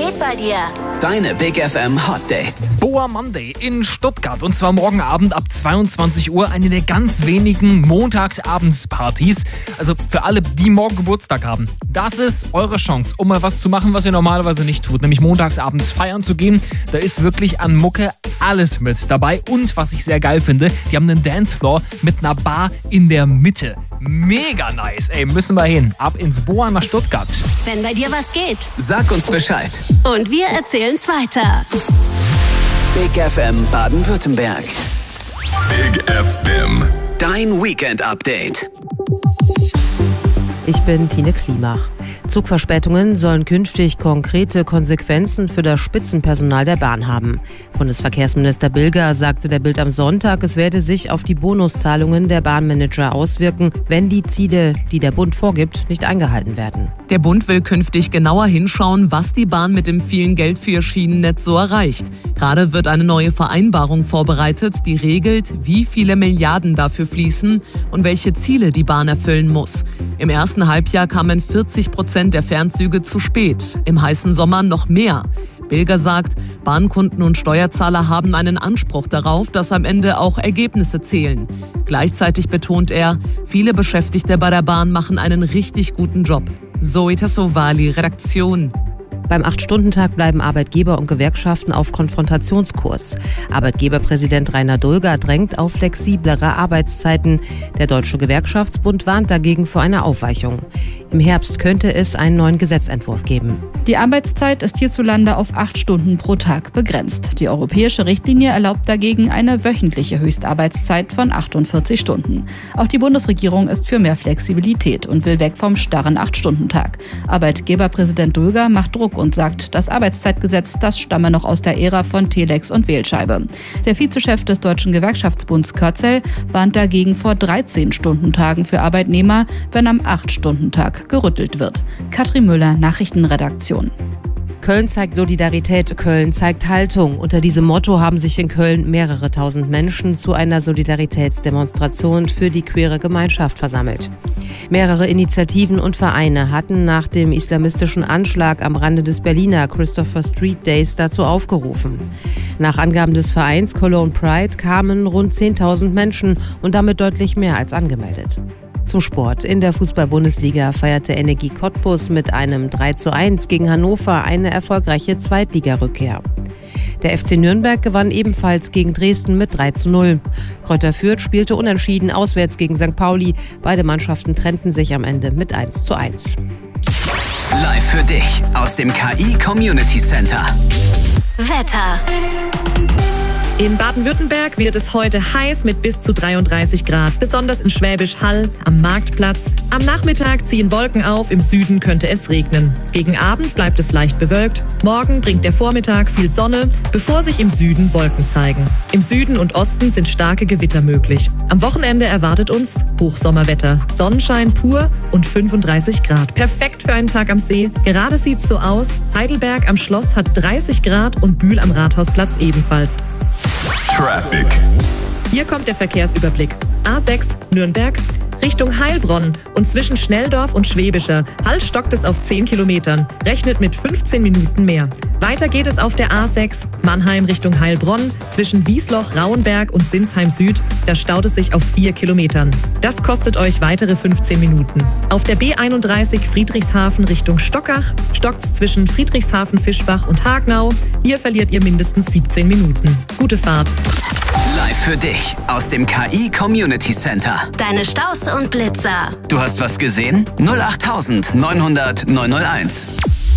geht bei dir? Deine Big FM Hot Dates. Boa Monday in Stuttgart und zwar morgen Abend ab 22 Uhr, eine der ganz wenigen Montagsabendspartys. Also für alle, die morgen Geburtstag haben. Das ist eure Chance, um mal was zu machen, was ihr normalerweise nicht tut, nämlich montagsabends feiern zu gehen. Da ist wirklich an Mucke alles mit dabei und was ich sehr geil finde, die haben einen Dancefloor mit einer Bar in der Mitte. Mega nice, ey, müssen wir hin. Ab ins Boa nach Stuttgart. Wenn bei dir was geht. Sag uns Bescheid. Und wir erzählen's weiter. Big FM Baden-Württemberg. Big FM. Dein Weekend-Update. Ich bin Tine Klimach. Zugverspätungen sollen künftig konkrete Konsequenzen für das Spitzenpersonal der Bahn haben. Bundesverkehrsminister Bilger sagte der Bild am Sonntag, es werde sich auf die Bonuszahlungen der Bahnmanager auswirken, wenn die Ziele, die der Bund vorgibt, nicht eingehalten werden. Der Bund will künftig genauer hinschauen, was die Bahn mit dem vielen Geld für ihr Schienennetz so erreicht. Gerade wird eine neue Vereinbarung vorbereitet, die regelt, wie viele Milliarden dafür fließen und welche Ziele die Bahn erfüllen muss. Im ersten Halbjahr kamen 40% der Fernzüge zu spät, im heißen Sommer noch mehr. Bilger sagt, Bahnkunden und Steuerzahler haben einen Anspruch darauf, dass am Ende auch Ergebnisse zählen. Gleichzeitig betont er, viele Beschäftigte bei der Bahn machen einen richtig guten Job. Zoe Tassovali, Redaktion. Beim 8-Stunden-Tag bleiben Arbeitgeber und Gewerkschaften auf Konfrontationskurs. Arbeitgeberpräsident Rainer Dulger drängt auf flexiblere Arbeitszeiten. Der Deutsche Gewerkschaftsbund warnt dagegen vor einer Aufweichung. Im Herbst könnte es einen neuen Gesetzentwurf geben. Die Arbeitszeit ist hierzulande auf 8 Stunden pro Tag begrenzt. Die europäische Richtlinie erlaubt dagegen eine wöchentliche Höchstarbeitszeit von 48 Stunden. Auch die Bundesregierung ist für mehr Flexibilität und will weg vom starren 8-Stunden-Tag. Arbeitgeberpräsident Dulger macht Druck und sagt, das Arbeitszeitgesetz, das stamme noch aus der Ära von Telex und Wählscheibe. Der Vizechef des Deutschen Gewerkschaftsbunds Körzel warnt dagegen vor 13-Stunden-Tagen für Arbeitnehmer, wenn am 8-Stunden-Tag gerüttelt wird. Katrin Müller, Nachrichtenredaktion. Köln zeigt Solidarität, Köln zeigt Haltung. Unter diesem Motto haben sich in Köln mehrere tausend Menschen zu einer Solidaritätsdemonstration für die queere Gemeinschaft versammelt. Mehrere Initiativen und Vereine hatten nach dem islamistischen Anschlag am Rande des Berliner Christopher Street Days dazu aufgerufen. Nach Angaben des Vereins Cologne Pride kamen rund 10.000 Menschen und damit deutlich mehr als angemeldet. Zum Sport. In der Fußball-Bundesliga feierte Energie Cottbus mit einem 3:1 gegen Hannover eine erfolgreiche Zweitligarückkehr. Der FC Nürnberg gewann ebenfalls gegen Dresden mit 3:0. Greuther Fürth spielte unentschieden auswärts gegen St. Pauli. Beide Mannschaften trennten sich am Ende mit 1:1. Live für dich aus dem KI Community Center. Wetter. In Baden-Württemberg wird es heute heiß mit bis zu 33 Grad, besonders in Schwäbisch Hall, am Marktplatz. Am Nachmittag ziehen Wolken auf, im Süden könnte es regnen. Gegen Abend bleibt es leicht bewölkt. Morgen bringt der Vormittag viel Sonne, bevor sich im Süden Wolken zeigen. Im Süden und Osten sind starke Gewitter möglich. Am Wochenende erwartet uns Hochsommerwetter, Sonnenschein pur und 35 Grad. Perfekt für einen Tag am See. Gerade sieht's so aus. Heidelberg am Schloss hat 30 Grad und Bühl am Rathausplatz ebenfalls. Traffic. Hier kommt der Verkehrsüberblick. A6 Nürnberg Richtung Heilbronn und zwischen Schnelldorf und Schwäbischer. Hall stockt es auf 10 Kilometern, rechnet mit 15 Minuten mehr. Weiter geht es auf der A6 Mannheim Richtung Heilbronn zwischen Wiesloch, Rauenberg und Sinsheim Süd. Da staut es sich auf 4 Kilometern. Das kostet euch weitere 15 Minuten. Auf der B31 Friedrichshafen Richtung Stockach stockt es zwischen Friedrichshafen, Fischbach und Hagnau. Hier verliert ihr mindestens 17 Minuten. Gute Fahrt. Live für dich aus dem KI Community Center. Deine Staus und Blitzer. Du hast was gesehen? 08900 901.